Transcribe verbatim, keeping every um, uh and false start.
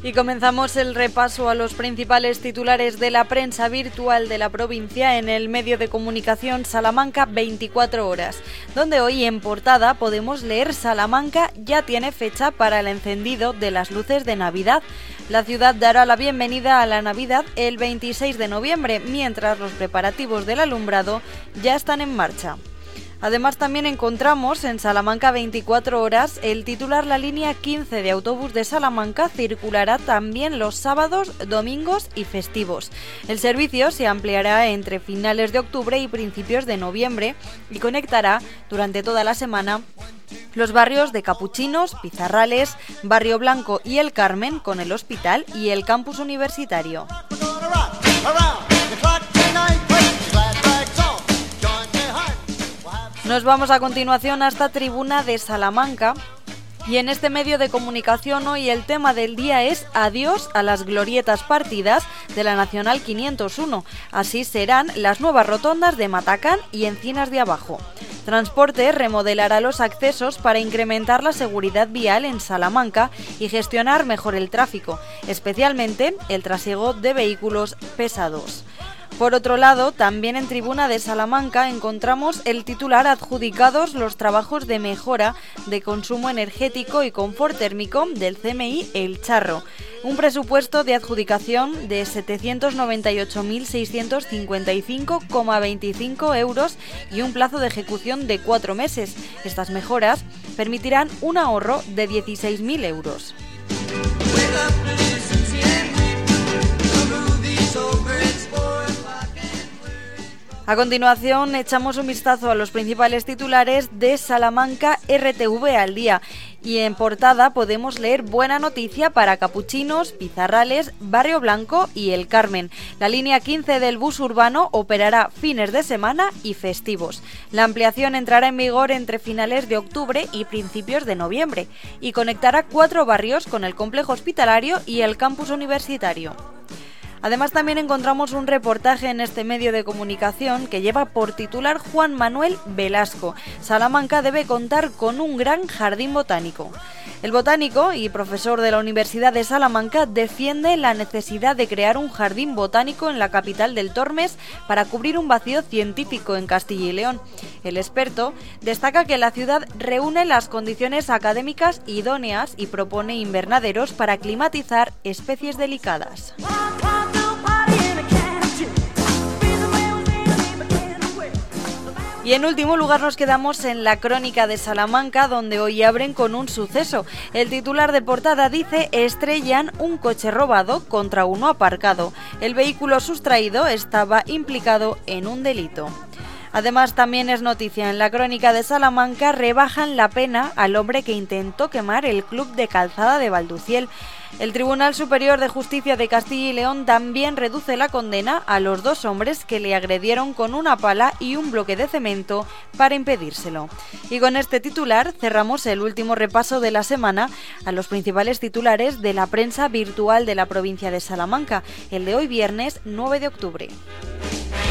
Y comenzamos el repaso a los principales titulares de la prensa virtual de la provincia en el medio de comunicación Salamanca veinticuatro horas, donde hoy en portada podemos leer: Salamanca ya tiene fecha para el encendido de las luces de Navidad. La ciudad dará la bienvenida a la Navidad el veintiséis de noviembre, mientras los preparativos del alumbrado ya están en marcha. Además, también encontramos en Salamanca veinticuatro horas el titular: la línea quince de autobús de Salamanca circulará también los sábados, domingos y festivos. El servicio se ampliará entre finales de octubre y principios de noviembre y conectará durante toda la semana los barrios de Capuchinos, Pizarrales, Barrio Blanco y El Carmen con el hospital y el campus universitario. Nos vamos a continuación hasta Tribuna de Salamanca y en este medio de comunicación hoy el tema del día es: adiós a las glorietas partidas de la Nacional quinientos uno. Así serán las nuevas rotondas de Matacán y Encinas de Abajo. Transporte remodelará los accesos para incrementar la seguridad vial en Salamanca y gestionar mejor el tráfico, especialmente el trasiego de vehículos pesados. Por otro lado, también en Tribuna de Salamanca encontramos el titular: adjudicados los trabajos de mejora de consumo energético y confort térmico del C M I El Charro. Un presupuesto de adjudicación de setecientos noventa y ocho mil seiscientos cincuenta y cinco coma veinticinco euros y un plazo de ejecución de cuatro meses. Estas mejoras permitirán un ahorro de dieciséis mil euros. A continuación, echamos un vistazo a los principales titulares de Salamanca R T V al día. Y en portada podemos leer: buena noticia para Capuchinos, Pizarrales, Barrio Blanco y El Carmen. La línea quince del bus urbano operará fines de semana y festivos. La ampliación entrará en vigor entre finales de octubre y principios de noviembre y conectará cuatro barrios con el complejo hospitalario y el campus universitario. Además, también encontramos un reportaje en este medio de comunicación que lleva por titular: Juan Manuel Velasco. Salamanca debe contar con un gran jardín botánico. El botánico y profesor de la Universidad de Salamanca defiende la necesidad de crear un jardín botánico en la capital del Tormes para cubrir un vacío científico en Castilla y León. El experto destaca que la ciudad reúne las condiciones académicas idóneas y propone invernaderos para climatizar especies delicadas. Y en último lugar nos quedamos en la Crónica de Salamanca, donde hoy abren con un suceso. El titular de portada dice: estrellan un coche robado contra uno aparcado. El vehículo sustraído estaba implicado en un delito. Además, también es noticia en la Crónica de Salamanca: rebajan la pena al hombre que intentó quemar el club de calzada de Valduciel. El Tribunal Superior de Justicia de Castilla y León también reduce la condena a los dos hombres que le agredieron con una pala y un bloque de cemento para impedírselo. Y con este titular cerramos el último repaso de la semana a los principales titulares de la prensa virtual de la provincia de Salamanca, el de hoy viernes nueve de octubre.